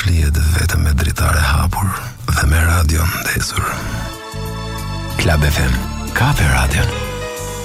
flihet vetëm me dritare hapur dhe me radion ndezur. Club FM, ka për radion.